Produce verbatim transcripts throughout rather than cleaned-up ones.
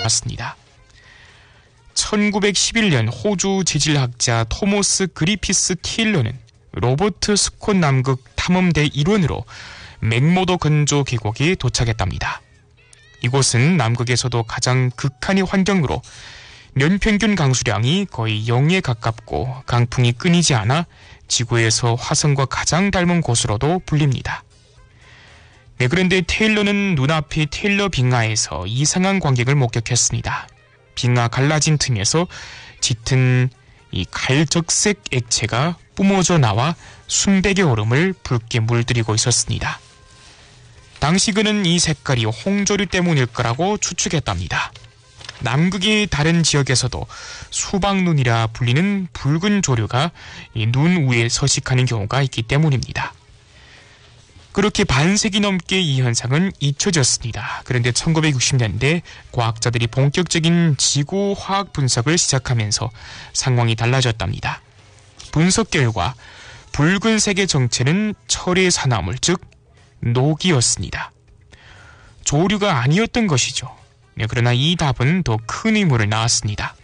나왔습니다. 천구백십일 년 호주 지질학자 토머스 그리피스 테일러는 로버트 스콧 남극 탐험대 일원으로 맥모도 건조 계곡에 도착했답니다. 이곳은 남극에서도 가장 극한의 환경으로 연평균 강수량이 거의 영에 가깝고 강풍이 끊이지 않아 지구에서 화성과 가장 닮은 곳으로도 불립니다. 네, 그런데 테일러는 눈앞의 테일러 빙하에서 이상한 광경을 목격했습니다. 빙하 갈라진 틈에서 짙은 이 갈적색 액체가 뿜어져 나와 순백의 얼음을 붉게 물들이고 있었습니다. 당시 그는 이 색깔이 홍조류 때문일 거라고 추측했답니다. 남극의 다른 지역에서도 수박눈이라 불리는 붉은 조류가 이 눈 위에 서식하는 경우가 있기 때문입니다. 그렇게 반세기 넘게 이 현상은 잊혀졌습니다. 그런데 천구백육십 년대 과학자들이 본격적인 지구 화학 분석을 시작하면서 상황이 달라졌답니다. 분석 결과 붉은색의 정체는 철의 산화물, 즉 녹이었습니다. 조류가 아니었던 것이죠. 네, 그러나 이 답은 더 큰 의문을 낳았습니다.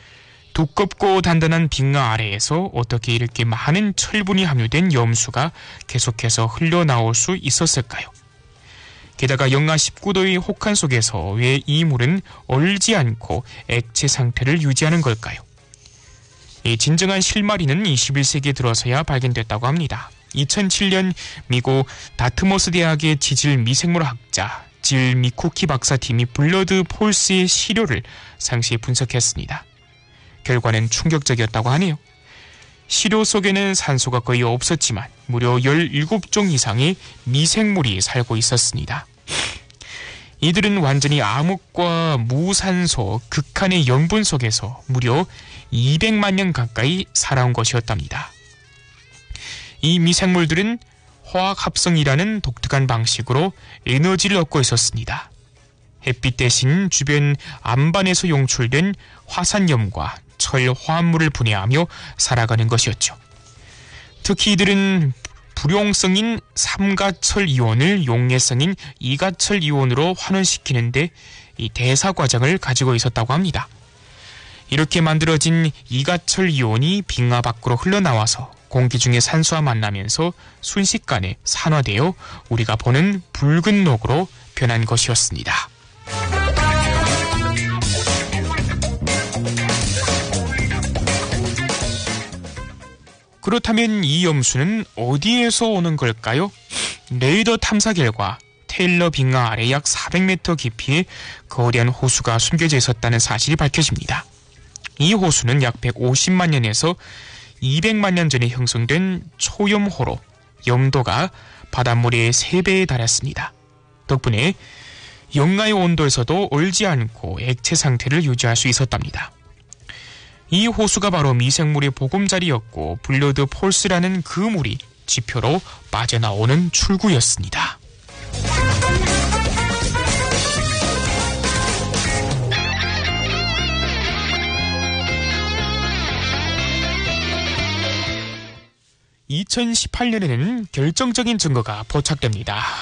두껍고 단단한 빙하 아래에서 어떻게 이렇게 많은 철분이 함유된 염수가 계속해서 흘러나올 수 있었을까요? 게다가 영하 십구 도의 혹한 속에서 왜 이 물은 얼지 않고 액체 상태를 유지하는 걸까요? 이 진정한 실마리는 이십일 세기에 들어서야 발견됐다고 합니다. 이천칠 년 미국 다트머스 대학의 지질 미생물 학자 질 미쿠키 박사팀이 블러드 폴스의 시료를 상시 분석했습니다. 결과는 충격적이었다고 하네요. 시료 속에는 산소가 거의 없었지만 무려 열일곱 종 이상의 미생물이 살고 있었습니다. 이들은 완전히 암흑과 무산소, 극한의 염분 속에서 무려 이백만 년 가까이 살아온 것이었답니다. 이 미생물들은 화학합성이라는 독특한 방식으로 에너지를 얻고 있었습니다. 햇빛 대신 주변 암반에서 용출된 화산염과 철 화합물을 분해하며 살아가는 것이었죠. 특히 이들은 불용성인 삼가철 이온을 용해성인 이가철 이온으로 환원시키는데 이 대사 과정을 가지고 있었다고 합니다. 이렇게 만들어진 이가철 이온이 빙하 밖으로 흘러나와서 공기 중의 산소와 만나면서 순식간에 산화되어 우리가 보는 붉은 녹으로 변한 것이었습니다. 그렇다면 이 염수는 어디에서 오는 걸까요? 레이더 탐사 결과 테일러 빙하 아래 약 사백 미터 깊이에 거대한 호수가 숨겨져 있었다는 사실이 밝혀집니다. 이 호수는 약 백오십만 년에서 이백만 년 전에 형성된 초염호로 염도가 바닷물의 세 배에 달했습니다. 덕분에 영하의 온도에서도 얼지 않고 액체 상태를 유지할 수 있었답니다. 이 호수가 바로 미생물의 보금자리였고 블러드 폴스라는 그 물이 지표로 빠져나오는 출구였습니다. 이천십팔 년에는 결정적인 증거가 포착됩니다.